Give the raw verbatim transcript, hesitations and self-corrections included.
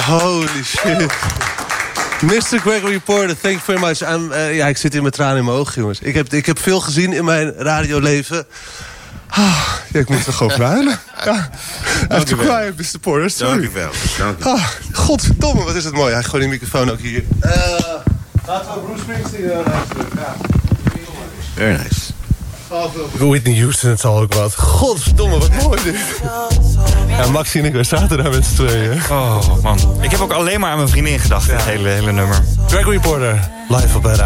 Holy shit. mister Gregory Porter, thank you very much. I'm, uh, ja, ik zit hier met tranen in mijn ogen, jongens. Ik heb, ik heb veel gezien in mijn radioleven. Ah, ja, ik moet er gewoon verhuilen. Ja. Dank u wel, mister Porter. Sorry. Dank u wel. Dank u. Ah, godverdomme, wat is het mooi. Hij gooit die microfoon ook hier. Uh, laten we Bruce Springsteen uh, luisteren. Ja. Very nice. Whitney Houston, het zal ook wat. Godverdomme, wat mooi dit. Ja, Maxi en ik, wij zaten daar met z'n tweeën. Oh, man. Ik heb ook alleen maar aan mijn vriendin gedacht, dit hele, hele nummer. Gregory Porter, live op